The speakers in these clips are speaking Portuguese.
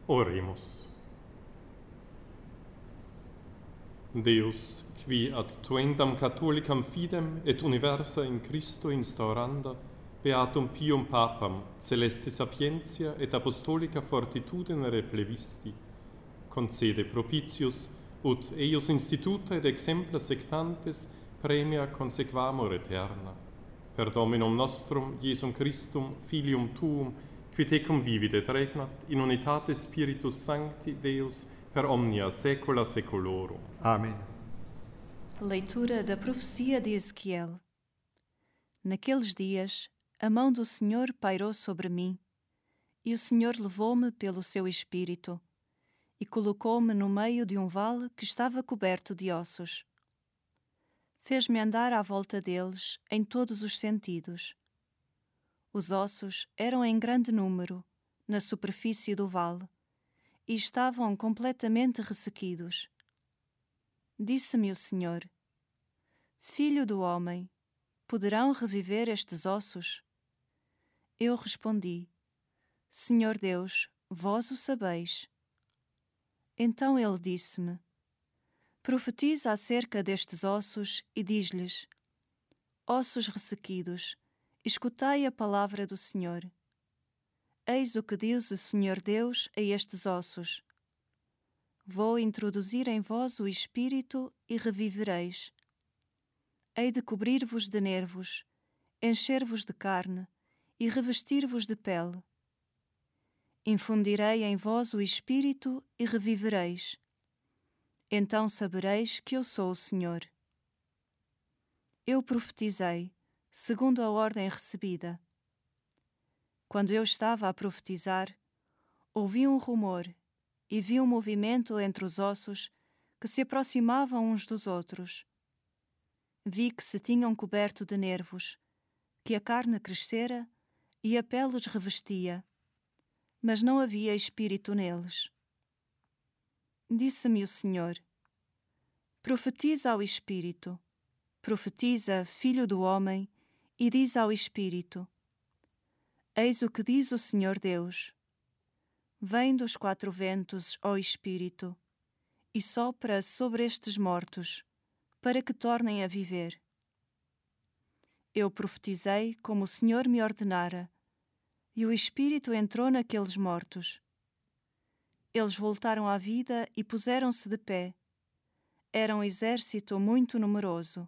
Oremus. Deus, qui ad tuendam catholicam fidem et universa in Christo instauranda, beatum pium papam, celeste sapientia et apostolica fortitudine plevisti, concede propitius, ut eius instituta et exempla sectantes premia consequamur eterna. Per Dominum nostrum, Iesum Christum, Filium Tuum, qui tecum vivit et regnat, in unitate Spiritus Sancti, Deus, per omnia saecula saeculorum. Amém. Leitura da profecia de Ezequiel. Naqueles dias, a mão do Senhor pairou sobre mim, e o Senhor levou-me pelo seu espírito, e colocou-me no meio de um vale que estava coberto de ossos. Fez-me andar à volta deles em todos os sentidos. Os ossos eram em grande número, na superfície do vale, e estavam completamente ressequidos. Disse-me o Senhor: Filho do homem, poderão reviver estes ossos? Eu respondi: Senhor Deus, vós o sabeis. Então ele disse-me: Profetiza acerca destes ossos e diz-lhes: Ossos ressequidos, escutai a palavra do Senhor. Eis o que diz o Senhor Deus a estes ossos: Vou introduzir em vós o espírito e revivereis. Hei de cobrir-vos de nervos, encher-vos de carne e revestir-vos de pele. Infundirei em vós o espírito e revivereis. Então sabereis que eu sou o Senhor. Eu profetizei, segundo a ordem recebida. Quando eu estava a profetizar, ouvi um rumor e vi um movimento entre os ossos que se aproximavam uns dos outros. Vi que se tinham coberto de nervos, que a carne crescera e a pele os revestia, mas não havia espírito neles. Disse-me o Senhor: Profetiza ao espírito, profetiza, filho do homem, e diz ao espírito: Eis o que diz o Senhor Deus: Vem dos quatro ventos, ó Espírito, e sopra sobre estes mortos, para que tornem a viver. Eu profetizei como o Senhor me ordenara, e o Espírito entrou naqueles mortos. Eles voltaram à vida e puseram-se de pé. Era um exército muito numeroso.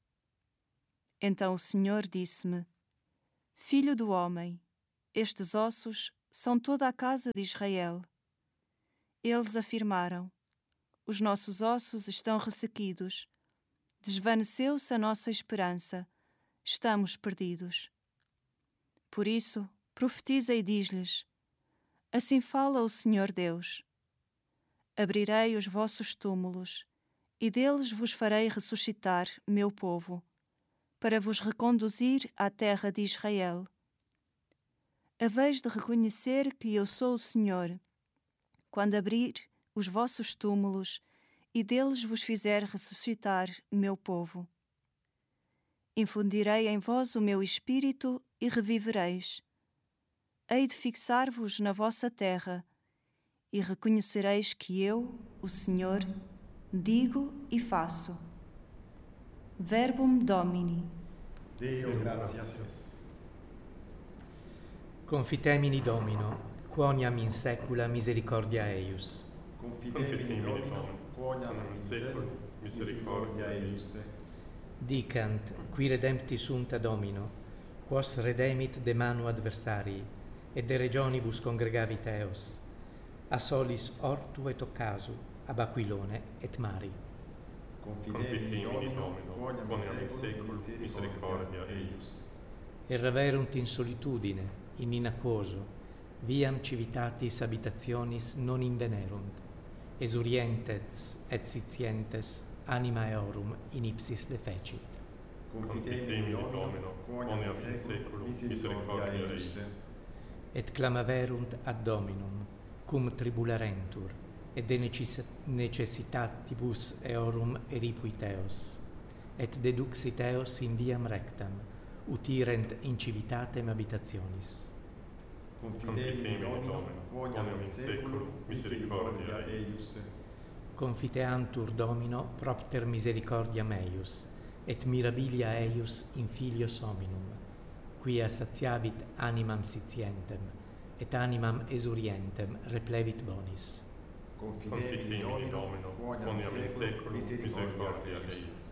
Então o Senhor disse-me: Filho do homem, estes ossos são toda a casa de Israel. Eles afirmaram: Os nossos ossos estão ressequidos. Desvaneceu-se a nossa esperança. Estamos perdidos. Por isso, profetiza e diz-lhes: Assim fala o Senhor Deus: Abrirei os vossos túmulos, e deles vos farei ressuscitar, meu povo, para vos reconduzir à terra de Israel. Haveis de reconhecer que eu sou o Senhor, quando abrir os vossos túmulos e deles vos fizer ressuscitar, meu povo. Infundirei em vós o meu espírito e revivereis. Hei de fixar-vos na vossa terra, e reconhecereis que eu, o Senhor, digo e faço. Verbum Domini. Deo gratias. Confitemini Domino, quoniam in saecula misericordia eius. Confitemini Domino, quoniam in saeculum misericordia eius. Dicant, qui redempti sunt ad Domino, quos redemit de manu adversarii, et de regionibus congregavit eos, a solis ortu et occasu, ab Aquilone et Mari. Confitemini Domino, quoniam in saeculum misericordia eius. Erraverunt in solitudine, in inaquoso, viam civitatis habitationis non invenerunt, esurientes et sitientes anima eorum in ipsis defecit. Confitemini Domino, quoniam in saeculum misericordia eius. Et clamaverunt ad Dominum, cum tribularentur, et de necessitatibus eorum eripuit eos, et deduxit eos in viam rectam, ut irent in civitatem habitationis. Confitemi Domino, quoniam in seculum misericordia eius. Confiteantur Domino propter misericordia meius, et mirabilia eius in filios hominum, quia satiavit animam sitientem, et animam esurientem replevit bonis. Confitemi Domino, quoniam in seculum misericordia eius.